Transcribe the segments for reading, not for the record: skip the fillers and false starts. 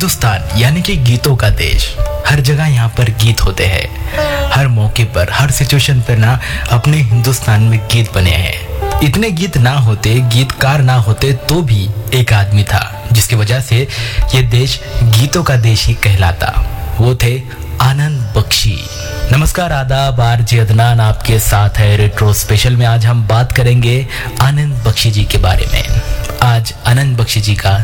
हिंदुस्तान यानी कि गीतों का देश। हर जगह यहाँ पर गीत होते हैं। हर मौके पर, हर सिचुएशन पर ना अपने हिंदुस्तान में गीत बने हैं। इतने गीत ना होते, गीतकार ना होते तो भी एक आदमी था जिसकी वजह से ये देश गीतों का देश ही कहलाता। वो थे आनंद बख्शी। नमस्कार, आदाब, आरजे अदनान आपके साथ है रेट्रो स्पेशल में। आज हम बात करेंगे आनंद बख्शी जी के बारे में। आज आनंद बख्शी जी का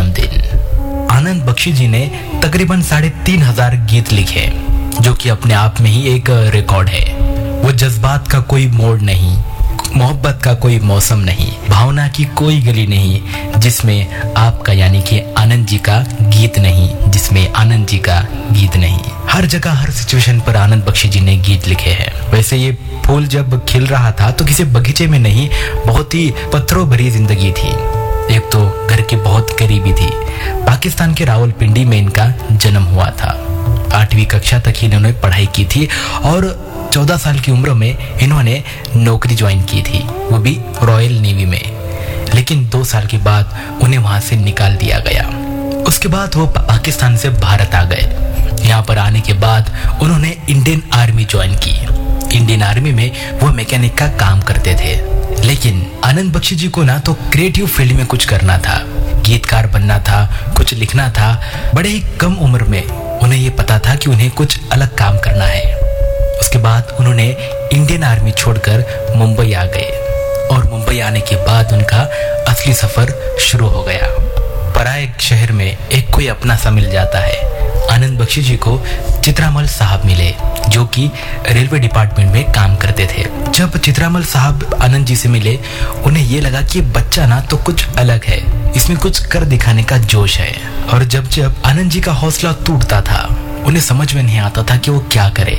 जन्मदिन। आनंद बख्शी जी ने तकरीबन 3,500 गीत लिखे, जो कि अपने आप में ही एक रिकॉर्ड है। वो जज्बात का कोई मोड़ नहीं, मोहब्बत का कोई मौसम नहीं, भावना की कोई गली नहीं जिसमें आपका यानी कि आनंद जी का गीत नहीं, जिसमें आनंद जी का गीत नहीं। हर जगह, हर सिचुएशन पर आनंद बख्शी जी ने गीत लिखे हैं। वैसे ये फूल जब खिल रहा था तो किसी बगीचे में नहीं, बहुत ही पत्थरों भरी जिंदगी थी। एक तो घर के बहुत करीबी थी। पाकिस्तान के रावलपिंडी में इनका जन्म हुआ था। 8वीं कक्षा तक ही इन्होंने पढ़ाई की थी और 14 साल की उम्र में इन्होंने नौकरी ज्वाइन की थी, वो भी रॉयल नेवी में। लेकिन 2 साल के बाद उन्हें वहां से निकाल दिया गया। उसके बाद वो पाकिस्तान से भारत आ गए। यहाँ पर आने के बाद उन्होंने इंडियन आर्मी ज्वाइन की। इंडियन आर्मी में वो मैकेनिक का काम करते थे। लेकिन आनंद बख्शी जी को ना तो क्रिएटिव फील्ड में कुछ करना था, गीतकार बनना था, कुछ लिखना था। बड़े ही कम उम्र में उन्हें ये पता था कि उन्हें कुछ अलग काम करना है। उसके बाद उन्होंने इंडियन आर्मी छोड़कर मुंबई आ गए और मुंबई आने के बाद उनका असली सफर शुरू हो गया। पराए शहर में एक कोई अपना सा मिल जाता है। आनंद बख्शी जी को चित्रामल साहब मिले, जो कि रेलवे डिपार्टमेंट में काम करते थे। जब चित्रामल साहब आनंद जी से मिले, उन्हें ये लगा कि बच्चा ना तो कुछ अलग है, इसमें कुछ कर दिखाने का जोश है। और जब जब आनंद जी का हौसला टूटता था, उन्हें समझ में नहीं आता था कि वो क्या करे,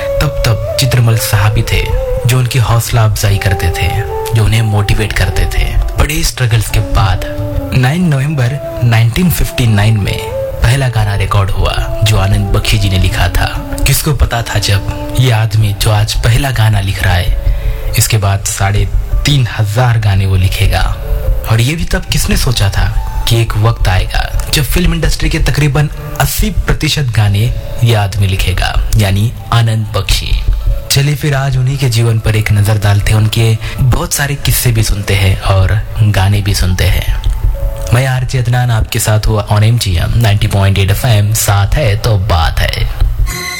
तब चित्रमल साहब ही थे जो उनकी हौसला अफजाई करते थे, जो उन्हें मोटिवेट करते थे। बड़े स्ट्रगल्स के बाद 9 नवंबर 1959 में पहला गाना रिकॉर्ड हुआ जो आनंद बख्शी जी ने लिखा था। किसको पता था जब ये आदमी जो आज पहला गाना लिख रहा है, इसके बाद 3,500 गाने वो लिखेगा। और ये भी तब किसने सोचा था कि एक वक्त आएगा जब फिल्म इंडस्ट्री के तकरीबन 80% गाने ये आदमी लिखेगा, यानी आनंद बख्शी। चलिए फिर आज उन्हीं के जीवन पर एक नजर डालते हैं। उनके बहुत सारे किस्से भी सुनते हैं और गाने भी सुनते हैं। मैं आरजे अदनान आपके साथ हुआ ऑन MGM 90.8 FM। साथ है तो बात है।